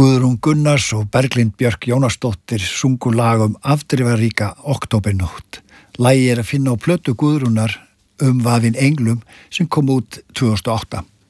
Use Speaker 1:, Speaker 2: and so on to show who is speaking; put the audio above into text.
Speaker 1: Guðrún Gunnars og Berglind Björk Jónasdóttir sungu lag afdrifaríka Októbernótt. Lagið að finna á plötu Guðrúnar vafin englum sem kom út 2008.